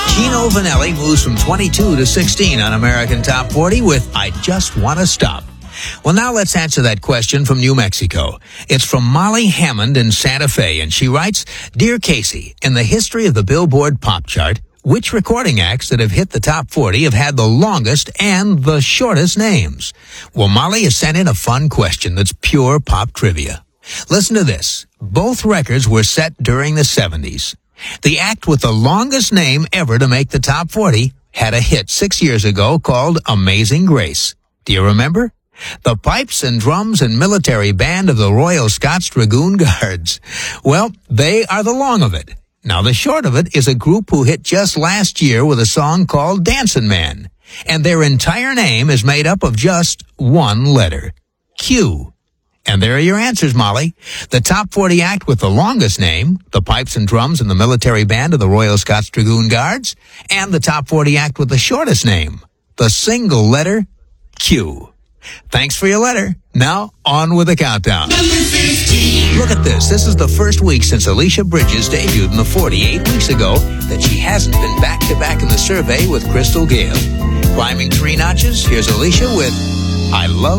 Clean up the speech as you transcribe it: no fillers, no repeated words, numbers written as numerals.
Gino Vanelli moves from 22 to 16 on American Top 40 with I Just Wanna Stop. Well, now let's answer that question from New Mexico. It's from Molly Hammond in Santa Fe, and she writes, Dear Casey, in the history of the Billboard Pop Chart, which recording acts that have hit the top 40 have had the longest and the shortest names? Well, Molly has sent in a fun question that's pure pop trivia. Listen to this. Both records were set during the 70s. The act with the longest name ever to make the top 40 had a hit 6 years ago called Amazing Grace. Do you remember? The Pipes and Drums and Military Band of the Royal Scots Dragoon Guards. Well, they are the long of it. Now, the short of it is a group who hit just last year with a song called Dancin' Man. And their entire name is made up of just one letter. Q. And there are your answers, Molly. The top 40 act with the longest name, the Pipes and Drums and the Military Band of the Royal Scots Dragoon Guards, and the top 40 act with the shortest name, the single letter Q. Thanks for your letter. Now, on with the countdown. Number 15. Look at this. This is the first week since Alicia Bridges debuted in the 48 weeks ago that she hasn't been back-to-back in the survey with Crystal Gale. Climbing 3 notches, here's Alicia with I Love